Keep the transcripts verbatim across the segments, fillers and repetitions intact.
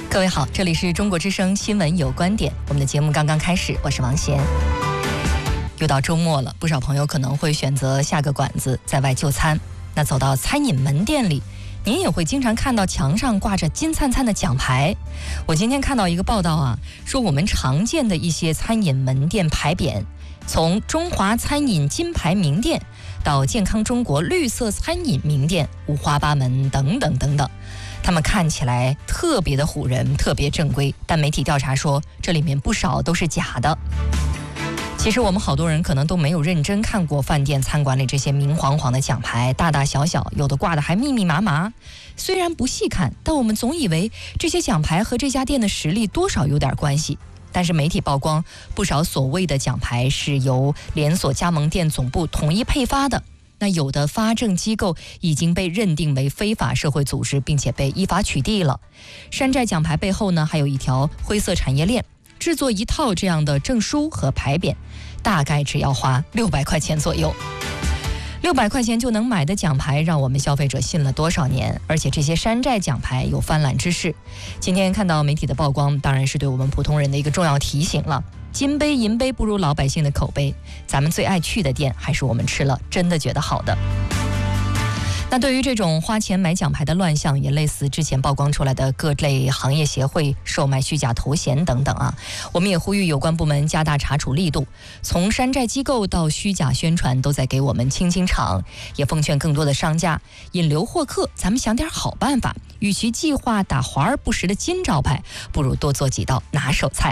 各位好，这里是中国之声新闻有观点，我们的节目刚刚开始，我是王贤。又到周末了，不少朋友可能会选择下个馆子在外就餐。那走到餐饮门店里，您也会经常看到墙上挂着金灿灿的奖牌。我今天看到一个报道啊，说我们常见的一些餐饮门店牌匾，从中华餐饮金牌名店到健康中国绿色餐饮名店，五花八门等等等等。他们看起来特别的唬人，特别正规，但媒体调查说这里面不少都是假的。其实我们好多人可能都没有认真看过饭店餐馆里这些明晃晃的奖牌，大大小小，有的挂的还密密麻麻。虽然不细看，但我们总以为这些奖牌和这家店的实力多少有点关系。但是媒体曝光，不少所谓的奖牌是由连锁加盟店总部统一配发的。那有的发证机构已经被认定为非法社会组织，并且被依法取缔了。山寨奖牌背后呢，还有一条灰色产业链，制作一套这样的证书和牌匾，大概只要花六百块钱左右。六百块钱就能买的奖牌，让我们消费者信了多少年？而且这些山寨奖牌有泛滥之势。今天看到媒体的曝光，当然是对我们普通人的一个重要提醒了。金杯银杯不如老百姓的口碑，咱们最爱去的店，还是我们吃了真的觉得好的。那对于这种花钱买奖牌的乱象，也类似之前曝光出来的各类行业协会售卖虚假头衔等等啊，我们也呼吁有关部门加大查处力度，从山寨机构到虚假宣传都在给我们清清场，也奉劝更多的商家引流获客，咱们想点好办法，与其计划打华而不实的金招牌，不如多做几道拿手菜。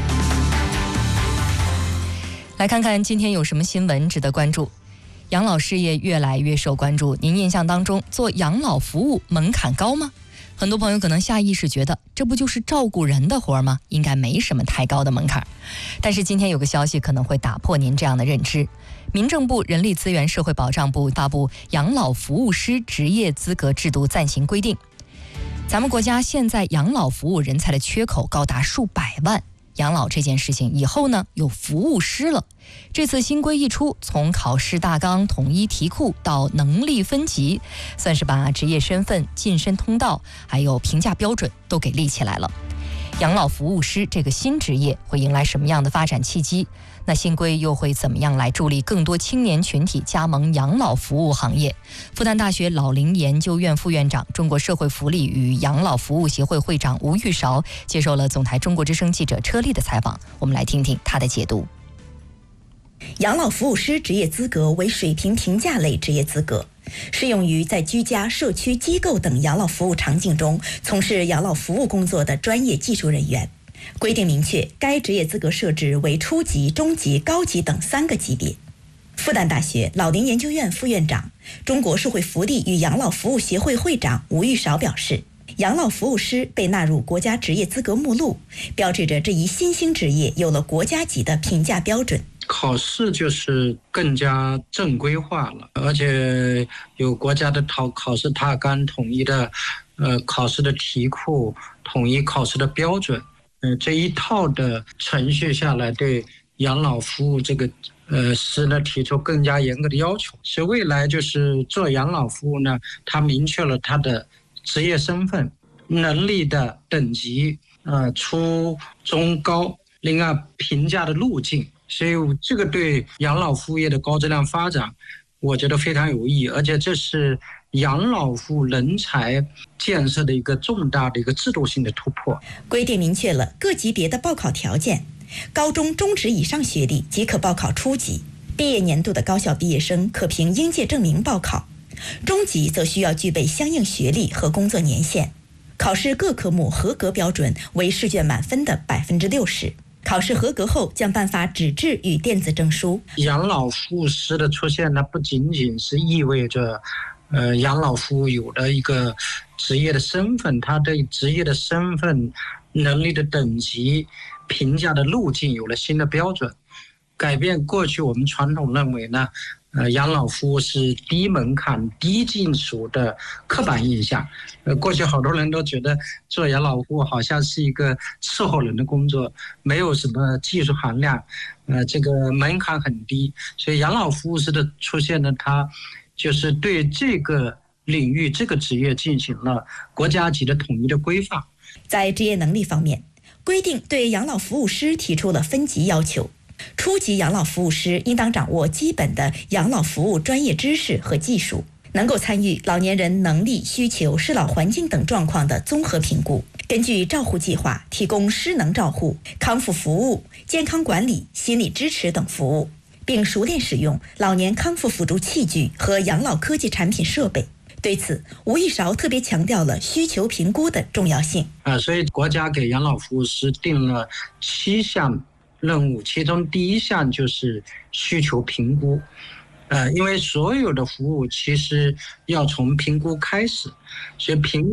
来看看今天有什么新闻值得关注。养老事业越来越受关注，您印象当中做养老服务门槛高吗？很多朋友可能下意识觉得这不就是照顾人的活吗？应该没什么太高的门槛。但是今天有个消息可能会打破您这样的认知。民政部人力资源社会保障部发布《养老服务师职业资格制度暂行规定》。咱们国家现在养老服务人才的缺口高达数百万，养老这件事情以后呢有服务师了。这次新规一出，从考试大纲、统一题库到能力分级，算是把职业身份、晋升通道还有评价标准都给立起来了。养老服务师这个新职业会迎来什么样的发展契机？那新规又会怎么样来助力更多青年群体加盟养老服务行业？复旦大学老龄研究院副院长、中国社会福利与养老服务协会会长吴玉韶接受了总台中国之声记者车丽的采访，我们来听听他的解读。 养老服务师职业资格为水平评价类职业资格，适用于在居家、社区、机构等养老服务场景中从事养老服务工作的专业技术人员。规定明确，该职业资格设置为初级、中级、高级等三个级别。复旦大学老龄研究院副院长、中国社会福利与养老服务协会会长吴玉韶表示，养老服务师被纳入国家职业资格目录，标志着这一新兴职业有了国家级的评价标准。 考试就是更加正规化了，而且有国家的考考试大纲、统一的呃考试的题库、统一考试的标准，呃这一套的程序下来，对养老服务这个呃师呢提出更加严格的要求。所以未来就是做养老服务呢，它明确了它的职业身份、能力的等级，呃初中高，另外评价的路径。所以这个对养老服务业的高质量发展，我觉得非常有意义，而且这是养老服务人才建设的一个重大的一个制度性的突破。 规定明确了各级别的报考条件，高中、中职以上学历即可报考初级，毕业年度的高校毕业生可凭应届证明报考，中级则需要具备相应学历和工作年限。考试各科目合格标准为试卷满分的百分之六十。考试合格后将颁发纸质与电子证书。 养老服务师的出现呢，不仅仅是意味着呃养老服务有了一个职业的身份，他对职业的身份、能力的等级、评价的路径有了新的标准，改变过去我们传统认为呢呃，养老服务是低门槛、低技术的刻板印象。呃，过去好多人都觉得做养老服务好像是一个伺候人的工作，没有什么技术含量，呃，这个门槛很低。所以养老服务师的出现呢，它就是对这个领域这个职业进行了国家级的统一的规范。 在职业能力方面，规定对养老服务师提出了分级要求。初级养老服务师应当掌握基本的养老服务专业知识和技术，能够参与老年人能力、需求、适老环境等状况的综合评估，根据照护计划提供失能照护、康复服务、健康管理、心理支持等服务，并熟练使用老年康复辅助器具和养老科技产品设备。对此，吴玉韶特别强调了需求评估的重要性。 啊，所以国家给养老服务师定了七项任务，其中第一项就是需求评估。呃，因为所有的服务其实要从评估开始，所以评